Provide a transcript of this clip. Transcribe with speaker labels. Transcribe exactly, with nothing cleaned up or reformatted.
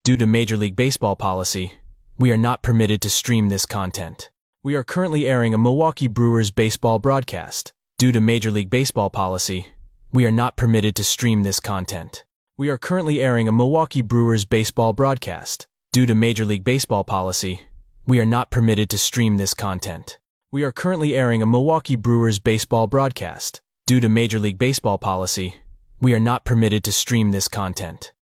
Speaker 1: Due to Major League Baseball policy, we are not permitted to stream this content. We are currently airing a Milwaukee Brewers baseball broadcast. Due to Major League Baseball policy, we are not permitted to stream this content. We are currently airing a Milwaukee Brewers baseball broadcast. Due to Major League Baseball policy, we are not permitted to stream this content. We are currently airing a Milwaukee Brewers baseball broadcast. Due to Major League Baseball policy, we are not permitted to stream this content.